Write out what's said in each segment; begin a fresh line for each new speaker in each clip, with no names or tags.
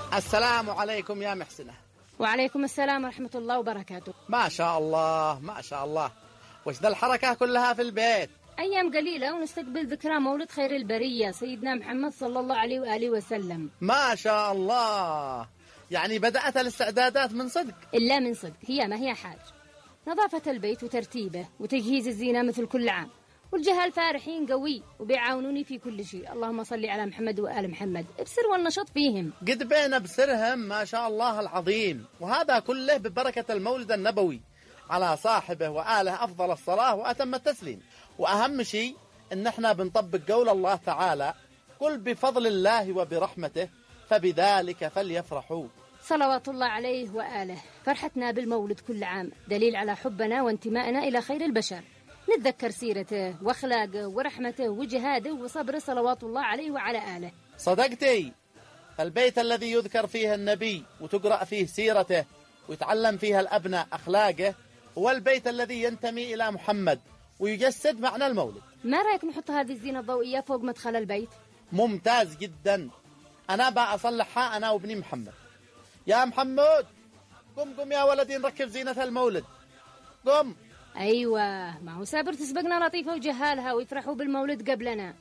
السلام عليكم يا محسنة.
وعليكم السلام ورحمة الله وبركاته.
ما شاء الله ما شاء الله، وش ذا الحركة كلها في البيت؟
أيام قليلة ونستقبل ذكرى مولد خير البرية سيدنا محمد صلى الله عليه وآله وسلم.
ما شاء الله، يعني بدأت الاستعدادات من صدق؟
إلا من صدق، هي ما هي حاج. نظافة البيت وترتيبه وتجهيز الزينة مثل كل عام، والجهال فارحين قوي وبيعاونوني في كل شيء. اللهم صل على محمد وآل محمد، ابسر والنشط فيهم.
قد بين ابسرهم ما شاء الله العظيم، وهذا كله ببركة المولد النبوي على صاحبه وآله أفضل الصلاة وأتم التسليم. وأهم شيء إن احنا بنطبق قول الله تعالى: قل بفضل الله وبرحمته فبذلك فليفرحوا.
صلوات الله عليه وآله. فرحتنا بالمولد كل عام دليل على حبنا وانتمائنا إلى خير البشر. نتذكر سيرته واخلاقه ورحمته وجهاده وصبره صلوات الله عليه وعلى آله.
صدقتي، البيت الذي يذكر فيه النبي وتقرأ فيه سيرته ويتعلم فيها الأبناء أخلاقه هو البيت الذي ينتمي إلى محمد ويجسد معنى المولد.
ما رأيك نحط هذه الزينة الضوئية فوق مدخل البيت؟
ممتاز جدا، أنا بأصلحها أنا وابني محمد. يا محمد قم يا ولدي نركب زينة المولد، قم.
أيوة، ما هو سابر تسبقنا لطيفة وجهالها ويفرحوا بالمولد قبلنا.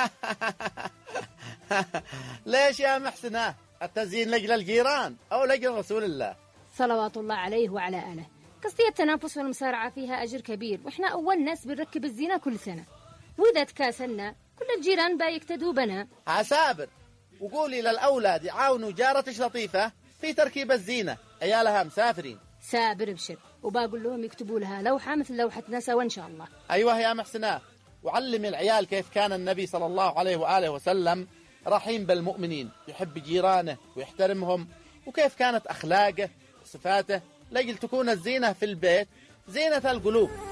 ليش يا محسنة؟ التزيين لجل الجيران أو لجل رسول الله
صلوات الله عليه وعلى آله. قصدي التنافس والمسارعة فيها أجر كبير، وإحنا أول ناس بنركب الزينة كل سنة، وإذا تكاسلنا كل الجيران بايكتدوا بنا.
عسابر، وقولي للأولاد يعاونوا جارتش لطيفة في تركيب الزينة، عيالها مسافرين.
سابر بشر، وبقول لهم يكتبوا لها لوحة مثل لوحتنا سوا إن شاء الله.
أيوة يا محسنة، وعلم العيال كيف كان النبي صلى الله عليه وآله وسلم رحيم بالمؤمنين، يحب جيرانه ويحترمهم، وكيف كانت أخلاقه وصفاته، لجل تكون الزينة في البيت زينة القلوب.